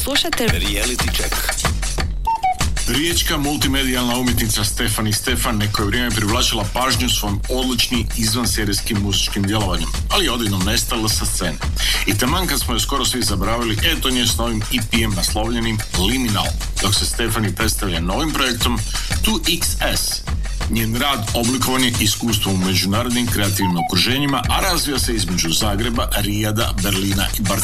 Slušajte Reality Check. Riječka multimedijalna umjetnica Stefani Stefan neko je vrijeme privlačila pažnju svojim odličnim izvanserijskim muzičkim djelovanjem, ali je odjednom nestala sa scene. I taman kad smo je skoro svi zaboravili, eto nje s novim EP-em naslovljenim Liminal, dok se Stefani predstavlja novim projektom 2XS. Njen rad oblikovan je iskustvom u međunarodnim kreativnim okruženjima, a razvija se između Zagreba, Rijada, Berlina i Barcelona.